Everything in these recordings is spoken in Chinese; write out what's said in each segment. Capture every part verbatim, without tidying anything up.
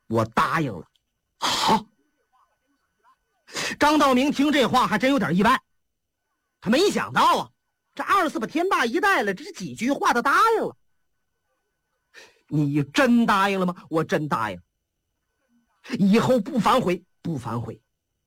我答应了。好，张道明听这话还真有点意外，他没想到啊，这二四把天霸一带了，这几句话他答应了。你真答应了吗？我真答应，以后不反悔，不反悔。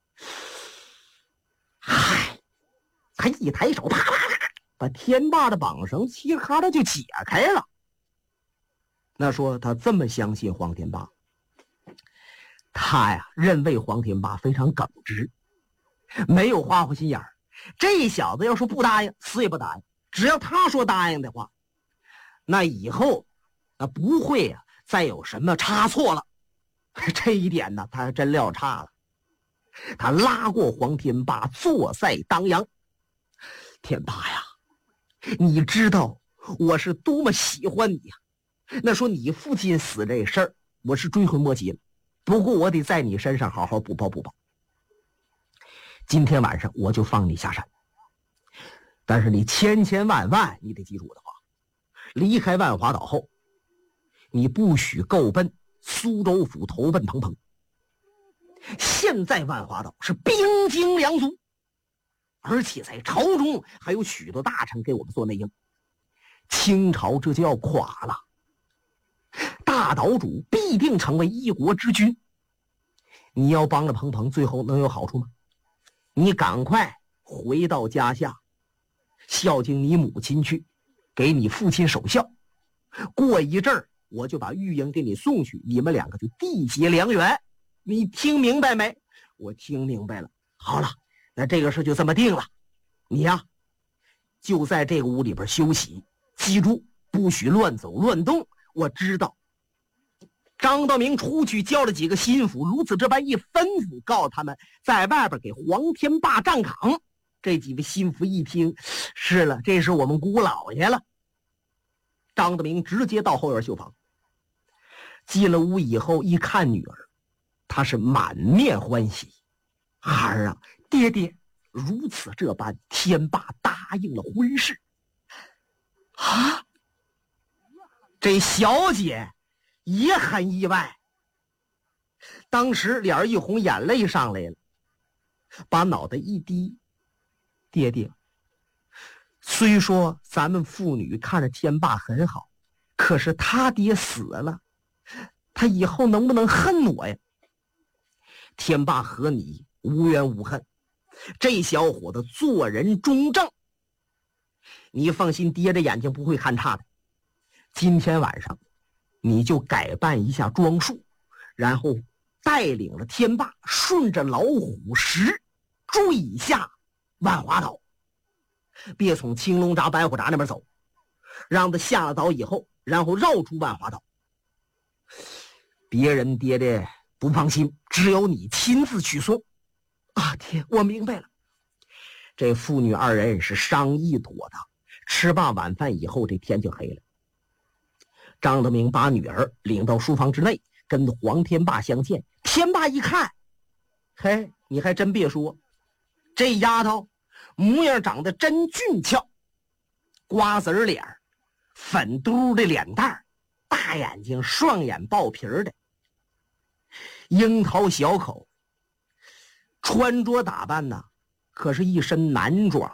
嗨，他一抬手，啪啪啪，把天霸的绑绳嘁咔的就解开了。那说他这么相信黄天霸，他呀认为黄天霸非常耿直，没有花花心眼儿。这小子要说不答应，死也不答应。只要他说答应的话，那以后那不会呀、啊、再有什么差错了。这一点呢，他还真料差了。他拉过黄天霸，坐在当阳。天霸呀，你知道我是多么喜欢你呀、啊！那说你父亲死这事儿，我是追悔莫及了。不过我得在你身上好好补报补报。今天晚上我就放你下山，但是你千千万万你得记住我的话，离开万华岛后，你不许够奔苏州府投奔彭彭。现在万华岛是兵精粮足，而且在朝中还有许多大臣给我们做内应，清朝这就要垮了，大岛主必定成为一国之君。你要帮着彭彭，最后能有好处吗？你赶快回到家下，孝敬你母亲去，给你父亲守孝。过一阵儿，我就把玉英给你送去，你们两个就缔结良缘。你听明白没？我听明白了。好了，那这个事就这么定了。你呀，就在这个屋里边休息，记住不许乱走乱动。我知道。张道明出去叫了几个心腹，如此这般一吩咐，告诉他们在外边给黄天霸站岗。这几位心腹一听，是了，这是我们姑老爷了。张道明直接到后院绣房，进了屋以后一看女儿，他是满面欢喜。孩儿啊，爹爹如此这般，天霸答应了婚事啊！这小姐也很意外，当时脸一红，眼泪上来了，把脑袋一低。爹爹，虽说咱们父女看着天霸很好，可是他爹死了，他以后能不能恨我呀？天霸和你无冤无恨，这小伙子做人忠正，你放心，爹的眼睛不会看差的。今天晚上你就改扮一下装束，然后带领了天霸顺着老虎石坠下万华岛，别从青龙闸白虎闸那边走，让他下了岛以后，然后绕出万华岛。别人爹爹不放心，只有你亲自去送。啊，爹，我明白了。这父女二人是商议妥当，吃罢晚饭以后，这天就黑了。张德明把女儿领到书房之内，跟黄天霸相见。天霸一看，嘿，你还真别说，这丫头模样长得真俊俏，瓜子脸，粉嘟的脸蛋，大眼睛，双眼爆皮的，樱桃小口，穿着打扮呢，可是一身男装。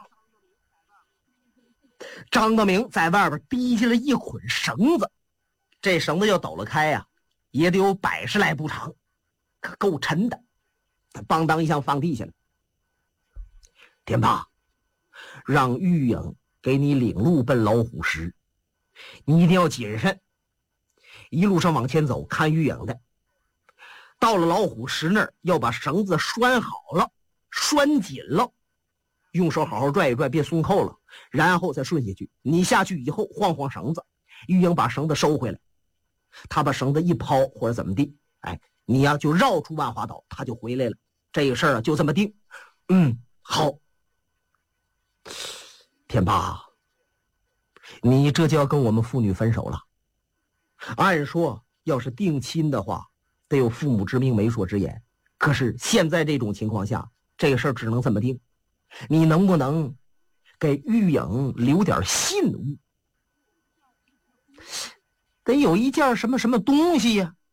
张德明在外边提下了一捆绳子，这绳子要抖了开呀、啊，也得有百十来步长，可够沉的。他邦当一下放地下了。天霸，让玉影给你领路奔老虎石，你一定要谨慎，一路上往前走，看玉影的。到了老虎石那儿，要把绳子拴好了，拴紧了，用手好好拽一拽，别松扣了，然后再顺下去。你下去以后晃晃绳子，玉英把绳子收回来，他把绳子一抛或者怎么地，哎，你呀、啊、就绕出万华岛，他就回来了。这个事儿啊就这么定。嗯，好。天霸，你这就要跟我们父女分手了。按说要是定亲的话，得有父母之命媒妁之言，可是现在这种情况下，这个事儿只能这么定。你能不能给玉影留点信物？得有一件什么什么东西呀、啊？